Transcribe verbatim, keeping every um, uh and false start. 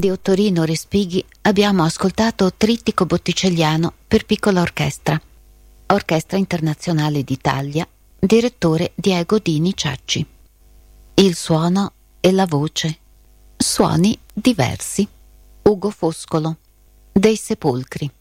Di Ottorino Respighi abbiamo ascoltato Trittico botticelliano per piccola orchestra, Orchestra Internazionale d'Italia, direttore Diego Dini Ciacci. Il suono e la voce, suoni diversi. Ugo Foscolo, Dei Sepolcri.